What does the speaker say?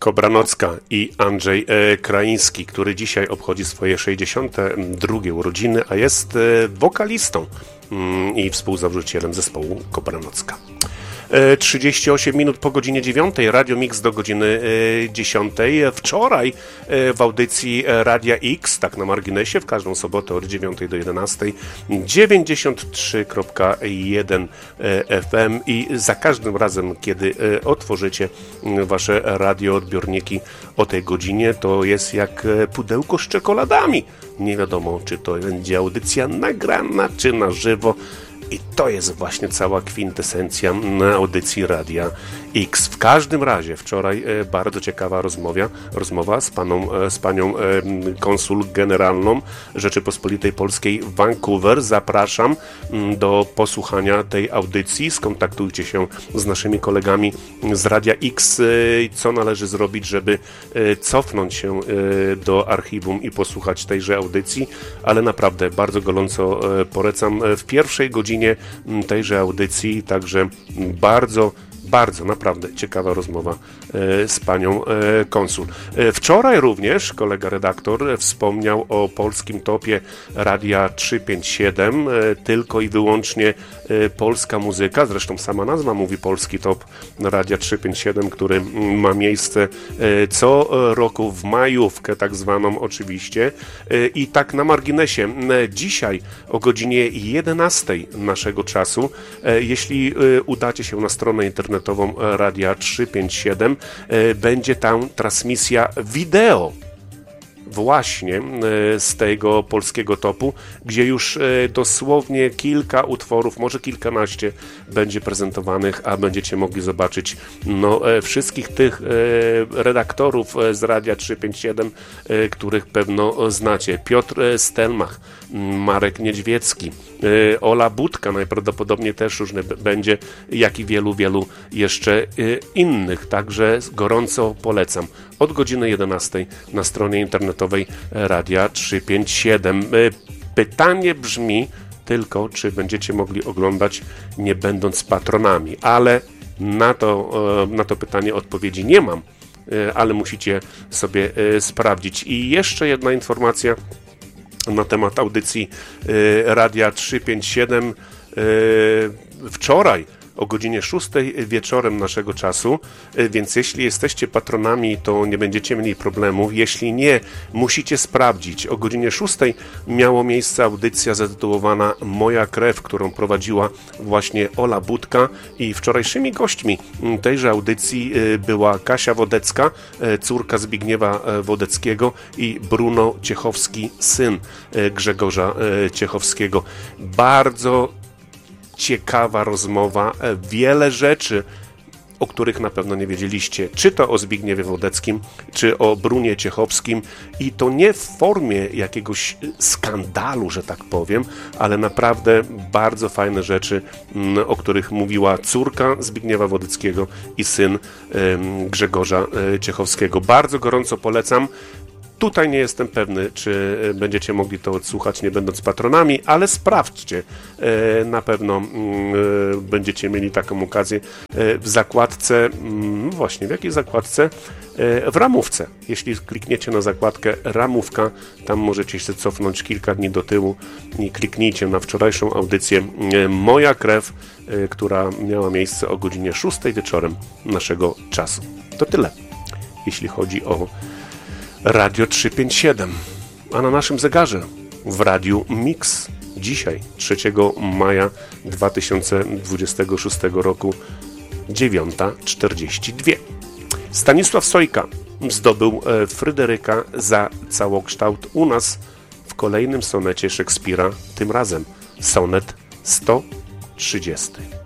Kobranocka i Andrzej Kraiński, który dzisiaj obchodzi swoje 62. urodziny, a jest wokalistą i współzałożycielem zespołu Kobranocka. 38 minut po godzinie 9, Radio Mix do godziny 10. Wczoraj w audycji Radia X, tak na marginesie, w każdą sobotę od 9 do 11, 93.1 FM i za każdym razem, kiedy otworzycie wasze radioodbiorniki o tej godzinie, to jest jak pudełko z czekoladami. Nie wiadomo, czy to będzie audycja nagrana, czy na żywo. I to jest właśnie cała kwintesencja audycji Radia X. W każdym razie wczoraj bardzo ciekawa rozmowa z panią konsul generalną Rzeczypospolitej Polskiej w Vancouver. Zapraszam do posłuchania tej audycji. Skontaktujcie się z naszymi kolegami z Radia X, co należy zrobić, żeby cofnąć się do archiwum i posłuchać tejże audycji, ale naprawdę bardzo gorąco polecam. W pierwszej godzinie tejże audycji, także bardzo naprawdę ciekawa rozmowa z panią konsul. Wczoraj również kolega redaktor wspomniał o polskim topie Radia 357, tylko i wyłącznie polska muzyka, zresztą sama nazwa mówi polski top Radia 357, który ma miejsce co roku w majówkę, tak zwaną oczywiście. I tak na marginesie, dzisiaj o godzinie 11 naszego czasu, jeśli udacie się na stronę internetową Radia 357, będzie tam transmisja wideo właśnie z tego polskiego topu, gdzie już dosłownie kilka utworów, może kilkanaście będzie prezentowanych, a będziecie mogli zobaczyć wszystkich tych redaktorów z Radia 357, których pewno znacie. Piotr Stelmach, Marek Niedźwiecki, Ola Budka najprawdopodobniej też różny będzie, jak i wielu jeszcze innych. Także gorąco polecam. Od godziny 11 na stronie internetowej Radia 357. Pytanie brzmi tylko, czy będziecie mogli oglądać nie będąc patronami, ale na to pytanie odpowiedzi nie mam, ale musicie sobie sprawdzić. I jeszcze jedna informacja na temat audycji Radia 357. Wczoraj o godzinie 6 wieczorem naszego czasu, więc jeśli jesteście patronami, to nie będziecie mieli problemu. Jeśli nie, musicie sprawdzić. O godzinie 6 miała miejsce audycja zatytułowana Moja krew, którą prowadziła właśnie Ola Budka i wczorajszymi gośćmi tejże audycji była Kasia Wodecka, córka Zbigniewa Wodeckiego, i Bruno Ciechowski, syn Grzegorza Ciechowskiego. Bardzo ciekawa rozmowa, wiele rzeczy, o których na pewno nie wiedzieliście, czy to o Zbigniewie Wodeckim, czy o Brunie Ciechowskim, i to nie w formie jakiegoś skandalu, że tak powiem, ale naprawdę bardzo fajne rzeczy, o których mówiła córka Zbigniewa Wodeckiego i syn Grzegorza Ciechowskiego. Bardzo gorąco polecam. Tutaj nie jestem pewny, czy będziecie mogli to odsłuchać, nie będąc patronami, ale sprawdźcie. Na pewno będziecie mieli taką okazję w zakładce, właśnie w jakiej zakładce? W ramówce. Jeśli klikniecie na zakładkę ramówka, tam możecie się cofnąć kilka dni do tyłu i kliknijcie na wczorajszą audycję Moja krew, która miała miejsce o godzinie 6 wieczorem naszego czasu. To tyle, jeśli chodzi o Radio 357, a na naszym zegarze w Radiu Mix dzisiaj, 3 maja 2026 roku, 9:42. Stanisław Sojka zdobył Fryderyka za całokształt u nas w kolejnym sonecie Szekspira, tym razem sonet 130.